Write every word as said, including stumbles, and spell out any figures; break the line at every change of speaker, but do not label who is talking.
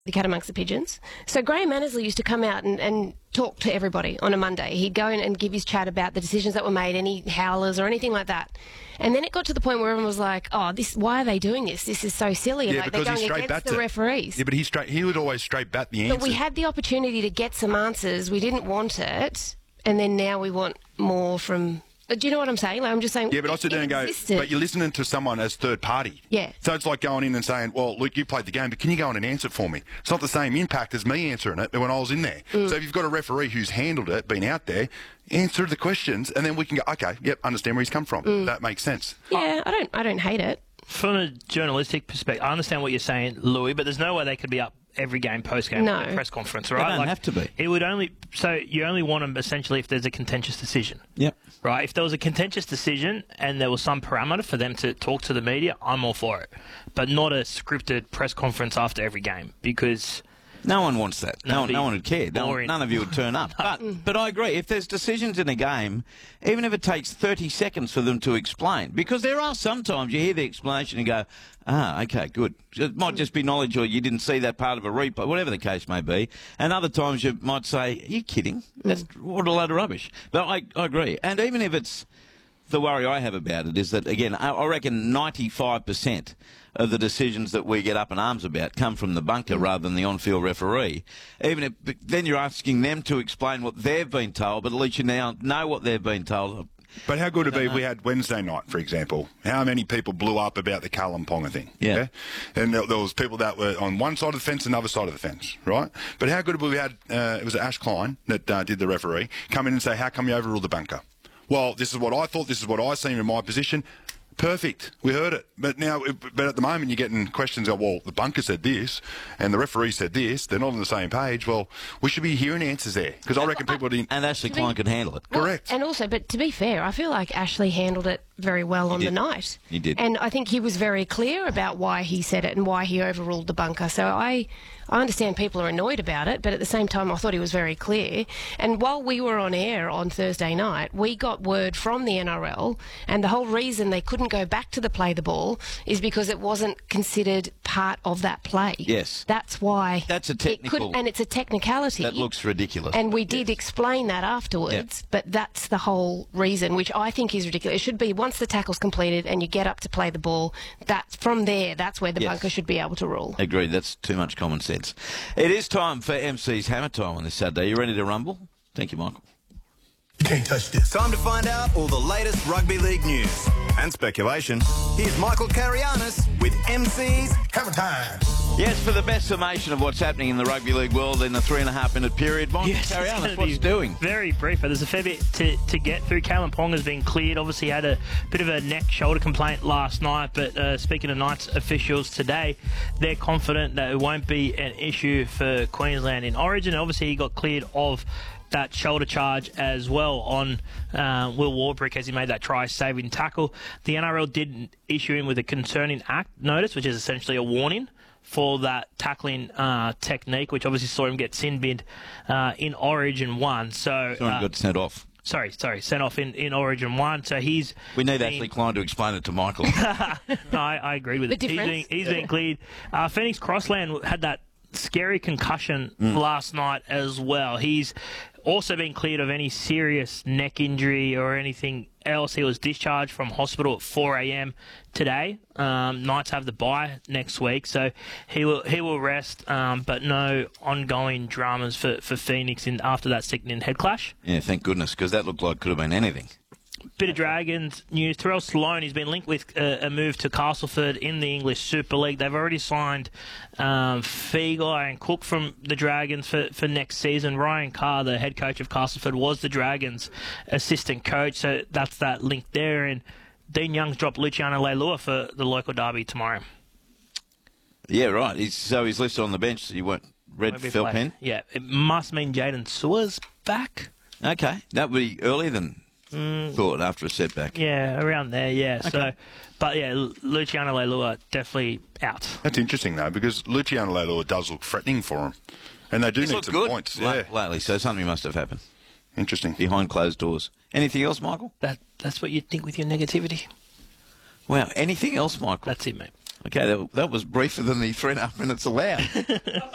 the cat amongst the pigeons. So Graham Annesley used to come out and, and talk to everybody on a Monday. He'd go in and give his chat about the decisions that were made, any howlers or anything like that. And then it got to the point where everyone was like, oh, this, why are they doing this? This is so silly. And
Yeah,
like, they're
because he
going
straight
against
bats
the
it.
referees.
Yeah, but he straight he would always straight bat the answer.
But we had the opportunity to get some answers. We didn't want it. And then now we want more from... Do you know what I'm saying? Like, I'm just saying...
Yeah, but I sit there and go,
existed.
but you're listening to someone as third party.
Yeah.
So it's like going in and saying, well, Luke, you played the game, but can you go in and answer it for me? It's not the same impact as me answering it when I was in there.
Mm.
So if you've got a referee who's handled it, been out there, answer the questions, and then we can go, okay, yep, understand where he's come from.
Mm.
That makes sense.
Yeah, I don't, I don't hate it.
From a journalistic perspective, I understand what you're saying, Louis, but there's no way they could be up every game, post-game,
No.
press conference, right?
They don't
Like,
have to be.
It would only... So you only want them, essentially, if there's a contentious decision.
Yep.
Right? If there was a contentious decision and there was some parameter for them to talk to the media, I'm all for it. But not a scripted press conference after every game, because...
No one wants that. No,
That'd
no
be
one would care. No,
boring.
none of you would turn up. But but I agree. If there's decisions in a game, even if it takes thirty seconds for them to explain, because there are sometimes you hear the explanation and go, ah, okay, good. It might just be knowledge or you didn't see that part of a replay, whatever the case may be. And other times you might say, are you kidding? That's what a load of rubbish. But I, I agree. And even if it's... The worry I have about it is that, again, I I reckon ninety-five percent of the decisions that we get up in arms about come from the bunker rather than the on-field referee. Even if then you're asking them to explain what they've been told, but at least you now know what they've been told.
But how good would it be if we had Wednesday night, for example? How many people blew up about the Callum Ponga thing?
Yeah.
Okay? And there, there was people that were on one side of the fence and the other side of the fence, right? But how good would we had, uh, it was Ash Klein that uh, did the referee, come in and say, how come you overruled the bunker? Well, this is what I thought, this is what I seen in my position. Perfect. We heard it. But now, but at the moment, you're getting questions of, well, the bunker said this, and the referee said this. They're not on the same page. Well, we should be hearing answers there, because I reckon people didn't...
And Ashley Klein could handle it.
Correct.
And also, but to be fair, I feel like Ashley handled it very well on
did.
the night.
He did.
And I think he was very clear about why he said it and why he overruled the bunker. So I, I understand people are annoyed about it, but at the same time, I thought he was very clear. And while we were on air on Thursday night, we got word from the N R L, and the whole reason they couldn't go back to the play the ball is because it wasn't considered part of that play.
Yes.
That's why.
That's a
it
technical-
couldn't- and it's a technicality.
That looks ridiculous.
And we did explain that afterwards, but that's the whole reason, which I think is ridiculous. It should be once the tackle's completed and you get up to play the ball, that's from there, that's where the
Yes.
bunker should be able to rule.
Agreed. That's too much common sense. It is time for M C's Hammer Time on this Saturday. You ready to rumble? Thank you, Michael.
Can't touch this. Time to find out all the latest rugby league news and speculation. Here's Michael Carianis with M C's Hammer Time.
Yes, for the best summation of what's happening in the rugby league world in a three and a half minute period, Michael
Yes, it's
Carianis,
gonna
what's
be
doing?
Very brief, but there's a fair bit to, to get through. Callum Ponga's been cleared. Obviously had a bit of a neck-shoulder complaint last night, but uh, speaking to Knights officials today, they're confident that it won't be an issue for Queensland in Origin. Obviously, he got cleared of that shoulder charge as well on uh, Will Warbrick as he made that try-saving tackle. The N R L did issue him with a concerning act notice, which is essentially a warning for that tackling uh, technique, which obviously saw him get sin-binned uh, in Origin one. So,
Sorry,
uh,
got sent off.
Sorry, sorry, sent off in, in Origin one. So he's...
We need
been,
Ashley Klein to explain it to Michael.
no, I, I agree with
The
it. He's
difference.
been, he's been cleared. Uh, Phoenix Crossland had that scary concussion
Mm.
last night as well. He's also been cleared of any serious neck injury or anything else. He was discharged from hospital at four a m today. Um, Knights have the bye next week, so he will he will rest, um, but no ongoing dramas for, for Phoenix in after that sickening head clash.
Yeah, thank goodness, because that looked like it could have been anything.
Bit of Dragons news. Terrell Sloan, he's been linked with uh, a move to Castleford in the English Super League. They've already signed um, Feagai and Cook from the Dragons for, for next season. Ryan Carr, the head coach of Castleford, was the Dragons' assistant coach, so that's that link there. And Dean Young's dropped Luciano Leilua for the local derby tomorrow.
Yeah, right. He's, so he's listed on the bench. So you won't red
Won't be
felt
playing.
pen.
Yeah, it must mean Jaden Sewer's back.
Okay, that would be earlier than thought after a setback.
Yeah, around there, yeah. So, but yeah, Lu- Luciano Leilua definitely out.
That's interesting, though, because Luciano Leilua does look threatening for him. And they do
He's
need
looked
some
good
points.
la-
Yeah,
lately, so something must have happened
interesting.
behind closed doors. Anything else, Michael?
That That's what you'd think with your negativity.
Wow, anything else, Michael?
That's it, mate.
Okay, that, that was briefer than the three and a half minutes allowed.